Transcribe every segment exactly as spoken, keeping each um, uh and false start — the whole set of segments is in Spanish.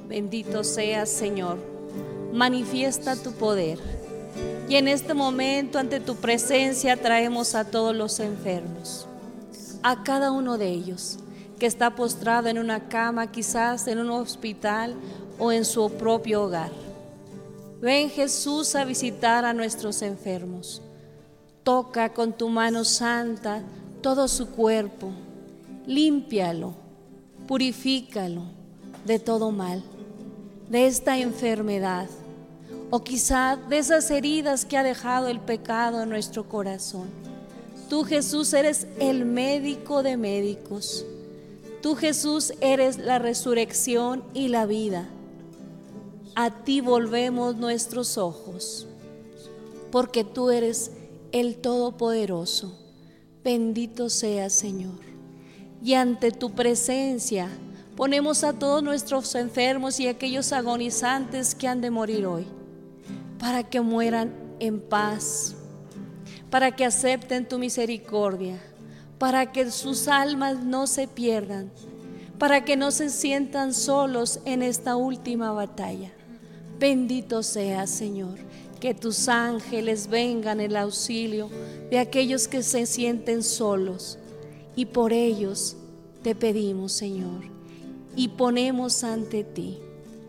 Bendito seas, Señor. Manifiesta tu poder. Y en este momento, ante tu presencia, traemos a todos los enfermos, a cada uno de ellos que está postrado en una cama, quizás en un hospital o en su propio hogar. Ven, Jesús, a visitar a nuestros enfermos. Toca con tu mano santa todo su cuerpo, límpialo, purifícalo de todo mal, de esta enfermedad, o quizá de esas heridas que ha dejado el pecado en nuestro corazón. Tú, Jesús, eres el médico de médicos. Tú, Jesús, eres la resurrección y la vida. A ti volvemos nuestros ojos, porque tú eres el Todopoderoso. Bendito seas, Señor. Y ante tu presencia ponemos a todos nuestros enfermos y aquellos agonizantes que han de morir hoy, para que mueran en paz, para que acepten tu misericordia, para que sus almas no se pierdan, para que no se sientan solos en esta última batalla. Bendito seas, Señor, que tus ángeles vengan en el auxilio de aquellos que se sienten solos, y por ellos te pedimos, Señor, y ponemos ante ti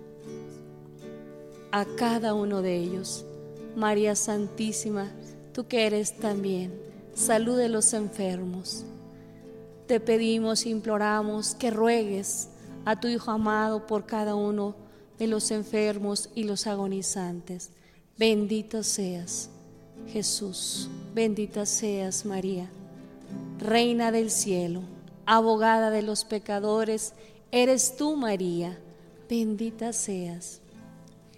a cada uno de ellos. María Santísima, tú que eres también salud de los enfermos, te pedimos, imploramos que ruegues a tu Hijo amado por cada uno de los enfermos y los agonizantes. Bendito seas, Jesús. Bendita seas, María, Reina del cielo, abogada de los pecadores. Eres tú, María. Bendita seas.